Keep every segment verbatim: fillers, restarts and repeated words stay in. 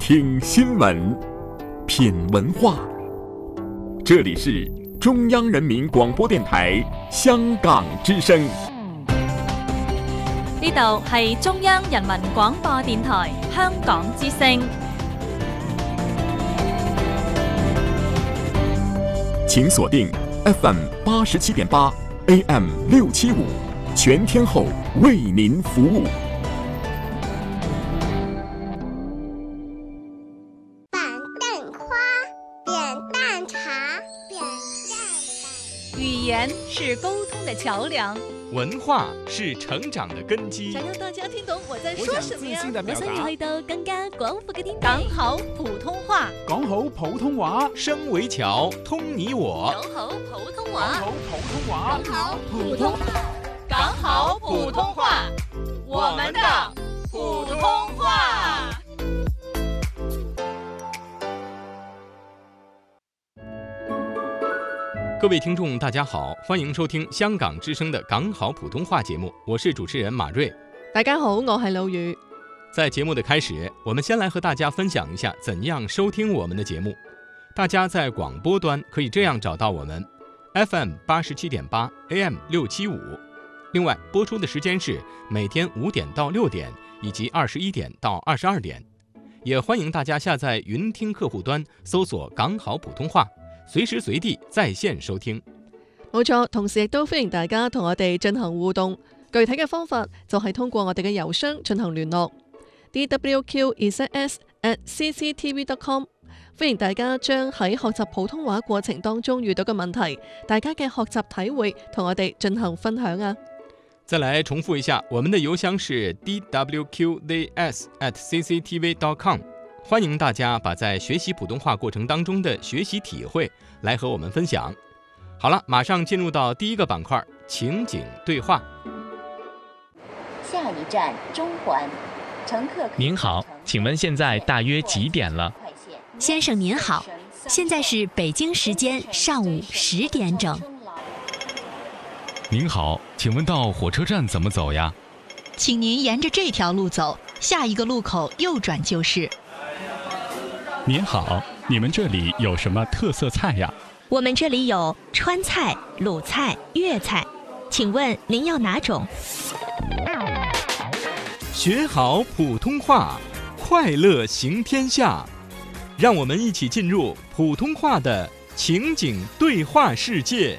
听新闻，品文化。这里是中央人民廣播電台香港之聲。 呢度係中央人民廣播電台香港之聲。 請鎖定 F M 八十七點八 A M 六七五，全天候為您服務。 板凳花，扁担茶，扁担。 語言是溝通的橋梁， 文化是成長的根基。 想讓大家聽懂我在說什麼呀？ 我想要去到更加廣闊嘅天地。 講好普通話， 講好普通話， 聲為橋，通你我。 講好普通話， 講好普通話， 講好普通話， 講好普通話，我們的普通話。 各位聽眾大家好，歡迎收聽香港之聲的港好普通話節目，我是主持人馬瑞。 大家好，我係老雨。 在節目的開始，我們先來和大家分享一下怎樣收聽我們的節目。大家在廣播端可以這樣找到我們 F M 八十七點八 A M 六七五，另外播出的時間是每天五點到六點以及二十一點到二十二點。也歡迎大家下載雲聽客戶端搜索港好普通話，隨時隨地在線收聽。 冇錯，同時亦都歡迎大家同我哋進行互動，具體嘅方法就係通過我哋嘅郵箱進行聯絡 d w q z s at c c t v dot com。 歡迎大家將喺學習普通話過程當中遇到嘅問題，大家嘅學習體會同我哋進行分享啊。 再來重複一下，我們的郵箱是 d w q z s at c c t v dot com。 歡迎大家把在學習普通話過程當中的學習體會來和我們分享。好了，馬上進入到第一個板塊，情景對話。 下一站中環，乘客。 您好，請問現在大約幾點了？ 先生您好，現在是北京時間上午十點整。 您好，請問到火車站怎麼走呀？ 請您沿着這條路走，下一個路口右轉就是。 您好，你們這裡有什麼特色菜呀？ 我們這裡有川菜、魯菜、粵菜，請問您要哪種？ 學好普通話，快樂行天下。讓我們一起進入普通話的情景對話世界。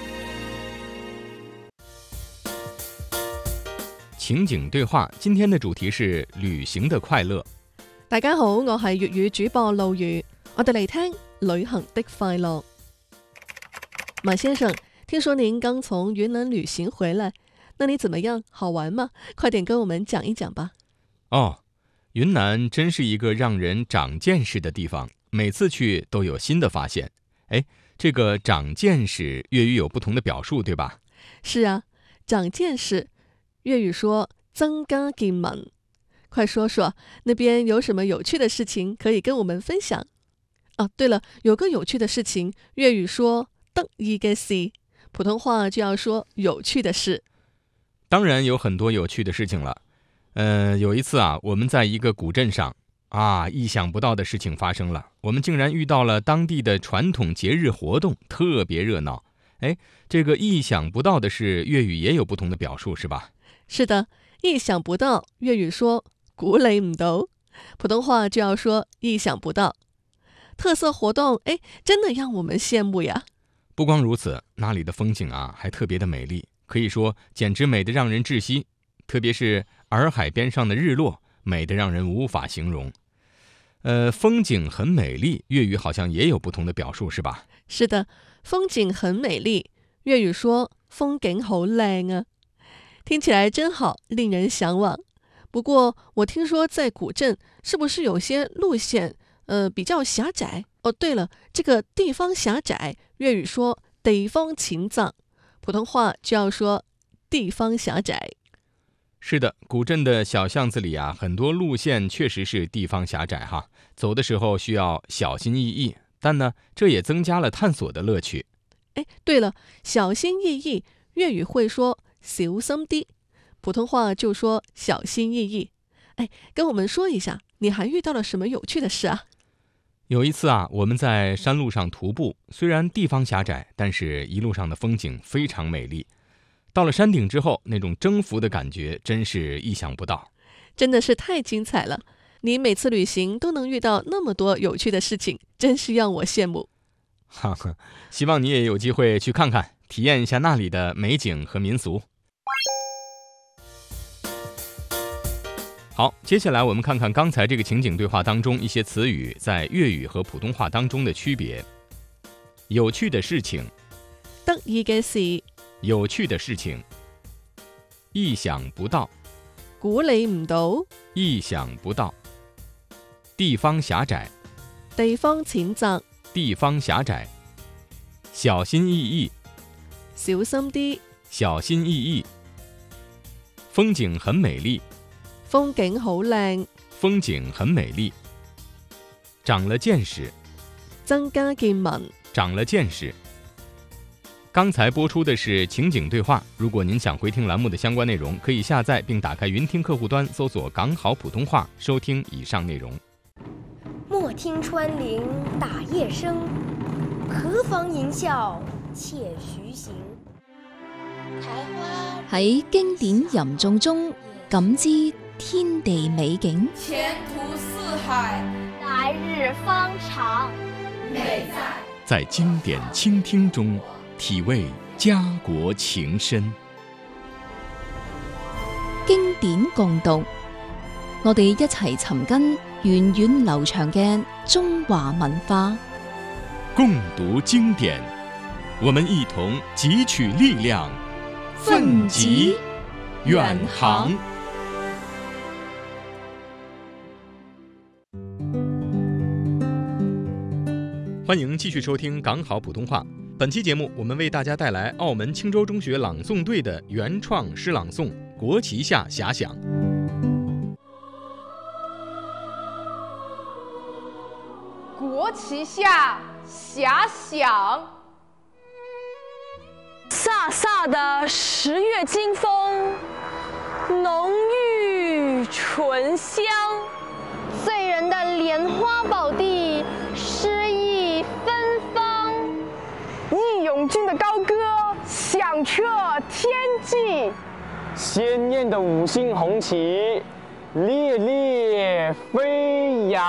情景對話，今天的主題是旅行的快樂。 大家好，我係粵語主播路如，我哋嚟聽旅行的快樂。馬先生，聽說您剛從雲南旅行回來，那你怎麼樣？好玩嗎？快點跟我們講一講吧。 哦，雲南真是一個讓人長見識的地方，每次去都有新的發現。誒，這個長見識粵語有不同的表述，對吧？ 是啊，長見識，粵語說增加見聞。快說說那邊有什麼有趣的事情可以跟我們分享？啊，對了，有個有趣的事情，粵語說得意嘅事，普通話就要說有趣的事。 當然有很多有趣的事情了。呃，有一次啊，我們在一個古鎮上啊，意想不到的事情發生了，我們竟然遇到了當地的傳統節日活動，特別熱鬧。誒，這個意想不到的是粵語也有不同的表述，是吧？ 是的，意想不到，粵語說估你唔到，普通話就要說意想不到。特色活動，誒，真的讓我們羨慕呀。 不光如此，那裡的風景啊，還特別的美麗，可以說簡直美得讓人窒息。特別是洱海邊上的日落，美得讓人無法形容。呃，風景很美麗，粵語好像也有不同的表述，是吧？ 是的，風景很美麗，粵語說風景好靚啊，聽起來真好，令人向往。不過我聽說在古鎮是不是有些路線呃比較狹窄？哦，對了，這個地方狹窄，粵語說地方淺窄，普通話就要說地方狹窄。 是的，古鎮的小巷子裡啊，很多路線確實是地方狹窄哈，走的時候需要小心翼翼，但呢，這也增加了探索的樂趣。 哎，對了，小心翼翼，粵語會說小心啲，普通話就說小心翼翼。 哎，跟我们说一下，你还遇到了什么有趣的事啊？ 有一次啊，我们在山路上徒步，虽然地方狭窄，但是一路上的风景非常美丽。到了山顶之后，那种征服的感觉真是意想不到。 真的是太精彩了，你每次旅行都能遇到那么多有趣的事情，真是让我羡慕。 哈哈，希望你也有机会去看看，体验一下那里的美景和民俗。好，接下来我们看看刚才这个情景对话当中一些词语在粤語和普通話當中的區別。有趣的事情， 得意嘅事， 有趣的事情。意想不到， 估你唔到， 意想不到。地方狹窄， 地方淺窄， 地方狹窄。小心翼翼， 小心啲， 小心翼翼。風景很美麗， 風景好靚， 風景很美麗。長了見識， 增加見聞， 長了見識。剛才播出的是情景對話，如果您想回聽欄目的相關內容，可以下載並打開雲聽客戶端，搜索港好普通話，收聽以上內容。 莫聽穿林打葉聲，何妨吟嘯且徐行。 喺經典吟誦中感知天地美景， 前途似海， 來日方長， 美在在經典傾聽中體味家國情深。 經典共讀，我哋一齊尋根源遠流長嘅中華文化。 共讀經典，我們一同汲取力量，奮楫遠航。 歡迎繼續收聽港好普通話。本期節目我們為大家帶來澳門青州中學朗誦隊的原創詩朗誦《國旗下遐想》。 國旗下遐想， 飒飒的十月金風，濃郁醇香， 醉人的蓮花寶地，詩意芬芳。 義勇軍的高歌響徹天際， 鮮豔的五星紅旗烈烈飛揚。